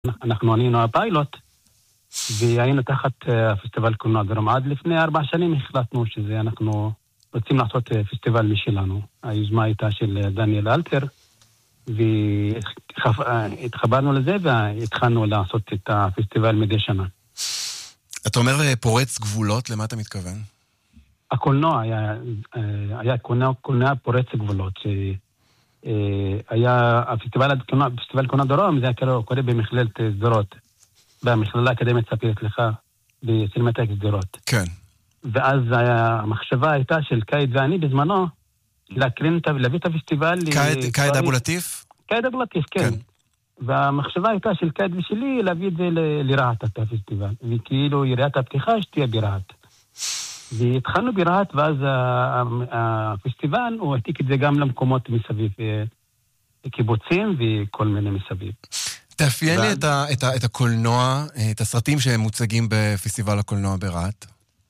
אנחנו ענינו הפיילוט, והיינו תחת פסטיבל קולנוע דרום. עד לפני 4 שנים החלטנו שזה אנחנו רוצים לעשות פסטיבל משלנו. היוזמה הייתה של דניאל אלתר, והתחברנו לזה והתחלנו לעשות את הפסטיבל מדי שנה. אתה אומר פורץ גבולות, למה אתה מתכוון? הקולנוע היה קולנוע פורץ גבולות, היה הפסטיבל קולנוע דרום, זה היה קורה במכללת סדרות, במכללה האקדמית ספיר סליחה, בסינמטק סדרות. כן. ואז המחשבה הייתה של קאיד ואני בזמנו, להביא את הפסטיבל... קאיד אבו לטיף? קאיד אבו לטיף, כן. והמחשבה הייתה של קאיד ושלי להביא את זה לרהט, את הפסטיבל. וכאילו יריית הפתיחה שתהיה ברהט. והתחלנו ברהט, ואז הפסטיבל, הוא העתיק את זה גם למקומות מסביב, קיבוצים וכל מיני מסביב. תאפיין לי את הקולנוע, את הסרטים שהם מוצגים בפסטיבל הקולנוע ברהט.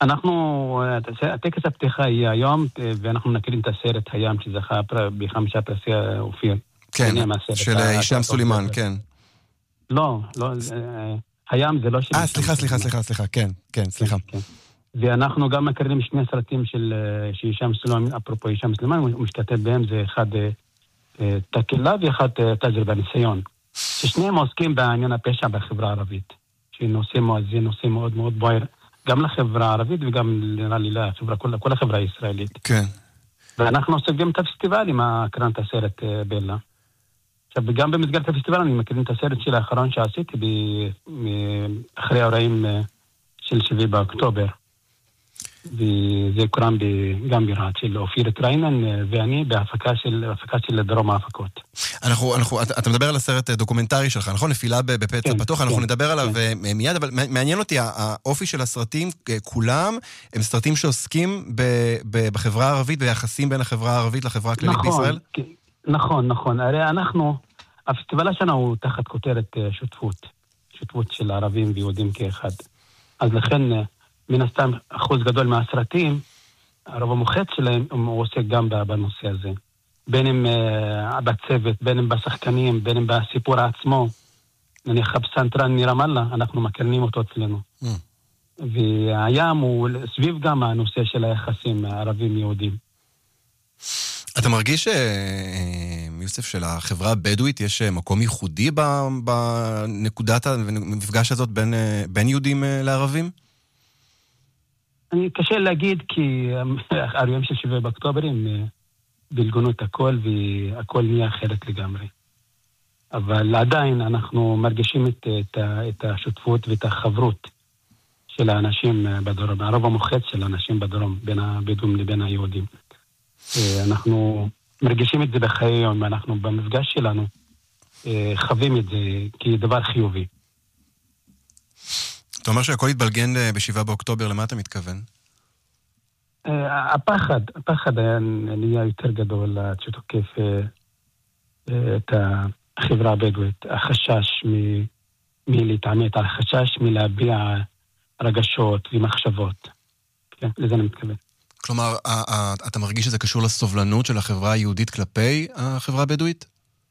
הטקס הפתיחה יהיה היום, ואנחנו נקרין את הסרט הים שזכה ב5 פרסי אופיר. כן, של הישאם סולימן, כן. לא, הים זה לא של... סליחה, כן, סליחה. ואנחנו גם מקרינים 2 סרטים של הישאם סולימן, אפרופו הישאם סולימן, הוא משתתף בהם, זה אחד תקלה ואחד תג'ר בניסיון. ששניהם עוסקים בעניין הפשע בחברה הערבית, שנושא מאוד מאוד בוער, גם לחברה הערבית וגם נראה לי כל החברה הישראלית. כן. ואנחנו סוגרים את הפסטיבל עם הקרנת הסרט בלה. עכשיו, גם במסגרת הפסטיבל אני מקרין את הסרט של האחרון שעשיתי אחרי האירועים של 7 באוקטובר. וזה קורם גם ברהט של אופיר טריינן ואני בהפקה של דרום ההפקות. אתה מדבר על הסרט דוקומנטרי שלך, נכון? נפילה בפצע פתוח, אנחנו נדבר עליו מיד, אבל מעניין אותי, האופי של הסרטים כולם, הם סרטים שעוסקים בחברה הערבית ויחסים בין החברה הערבית לחברה הכללית בישראל? נכון. הרי הפסטיבל השנה הוא תחת כותרת שותפות של ערבים ויהודים כאחד. אז לכן מן הסתם אחוז גדול מהסרטים, הרוב המוחץ שלהם הוא עוסק גם בנושא הזה. בין אם בצוות, בין אם בשחקנים, בין אם בסיפור עצמו. נניח הפסנתרן מרמאללה, אנחנו מקרנים אותו אצלנו. והים הוא סביב גם הנושא של היחסים הערבים-יהודים. אתה מרגיש, יוסף, של החברה הבדואית יש מקום ייחודי בנקודת המפגש הזאת בין יהודים לערבים? קשה להגיד כי האירועים של 7 באוקטובר הם בלגנו את הכל והכל נהיה אחרת לגמרי. אבל עדיין אנחנו מרגישים את השותפות ואת החברות של האנשים בדרום, הרוב המוחץ של האנשים בדרום, בין הבדואים לבין היהודים. אנחנו מרגישים את זה בחיי יום, אנחנו במפגש שלנו חווים את זה כדבר חיובי. אתה אומר שהכל התבלגן ב7 באוקטובר, למה אתה מתכוון? הפחד היה נהיה יותר גדול שתוקף את החברה הבדואית, החשש מלהתעמת, החשש מלהביע רגשות ומחשבות. כן, לזה אני מתכוון. כלומר, אתה מרגיש שזה קשור לסובלנות של החברה היהודית כלפי החברה הבדואית?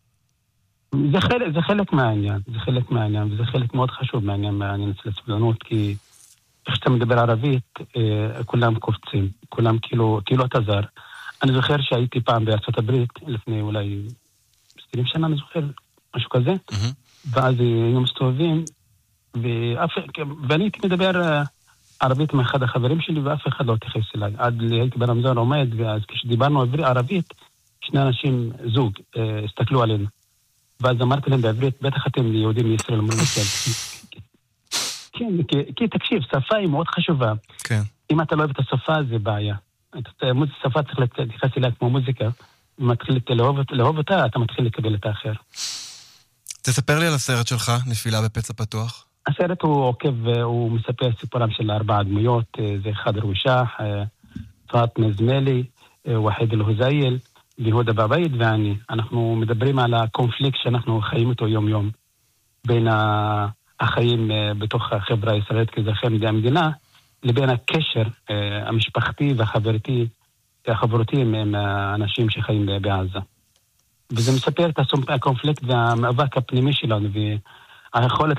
זה חלק מהעניין, וזה חלק מאוד חשוב מהעניין של הסובלנות, כי איך שאתה מדבר ערבית, כולם קופצים, כולם כאילו אתה זר. אני זוכר שהייתי פעם בארצות הברית, לפני אולי 20 שנה, אני זוכר, משהו כזה, ואז היינו מסתובבים, ואני הייתי מדבר ערבית עם אחד החברים שלי, ואף אחד לא תחס אליי. עד הייתי ברמזון עומד, ואז כשדיברנו ערבית, 2 אנשים, זוג, הסתכלו עלינו. ואז אמרתי להם בעברית, בטח אתם ליהודים מישראל, אמרו לי כן. כן, כי תקשיב, שפה היא מאוד חשובה. כן. אם אתה לא אוהב את השפה, זה בעיה. שפה צריך להתייחס אליה כמו מוזיקה, ומתחיל לאהוב אותה, אתה מתחיל לקבל את האחר. תספר לי על הסרט שלך, נפילה בפצע פתוח. הסרט הוא עוקב, הוא מספר סיפורם של 4 דמויות, זה חדר ושח, פאטמה זמלי, וחיד אל-הוזייל, ויהודה בבית ואני. אנחנו מדברים על הקונפליקט שאנחנו חיים אותו יום-יום, בין החיים בתוך החברה הישראלית כאזרחי המדינה, לבין הקשר המשפחתי והחברותי עם האנשים שחיים בעזה. וזה מספר את הקונפליקט והמאבק הפנימי שלנו, היכולת